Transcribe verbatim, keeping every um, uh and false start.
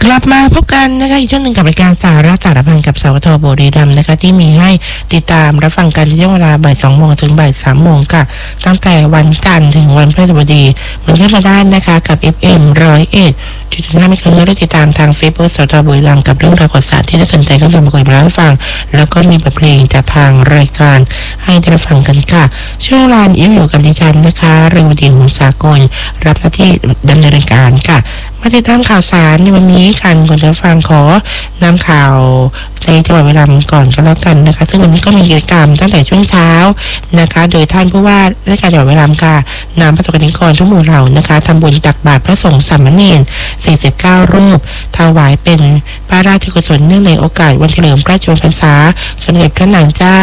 กลับมาพบกันนะคะอีกช่วงหนึ่งกับรายการสาระสารพันกับสวทบุรีรัมย์นะคะที่มีให้ติดตามรับฟังกันในช่วงเวลาบ่ายสองโมงถึงบ่ายสามโมงค่ะตั้งแต่วันจันทร์ถึงวันพฤหัสบดีมันขึ้นมาได้นะคะกับ เอฟ เอ็ม ร้อยเอ็ดจุดห้าไม่เคยได้ติดตามทางเฟซบุ๊กสวทบุรีรัมย์กับเรื่องราวข่าวสารที่น่าสนใจก็นำมาคุยมาให้ฟังแล้วก็มีบทเพลงจากทางรายการให้ได้รับฟังกันค่ะช่วงเวลานี้อยู่กับดิฉันนะคะเรวดีหงสากลรับหน้าที่ดำเนินรายการค่ะมาติดตามข่าวสารในวันนี้กันก่อนจะฟังขอนำข่าวในจังหวัดบุรีรัมย์ก่อนก็แล้วกันนะคะซึ่งวันนี้ก็มีกิจกรรมตั้งแต่ช่วงเช้านะคะโดยท่านผู้ว่าราชการจังหวัดบุรีรัมย์ค่ะนำประสบนิกรทุกหมู่เหล่านะคะทำบุญตักบาตรพระสงฆ์สามเณรสี่สิบเก้ารูปถวายเป็นพระราชกุศลเนื่องในโอกาสวันเฉลิมพระชนมพรรษาสมเด็จพระนางเจ้า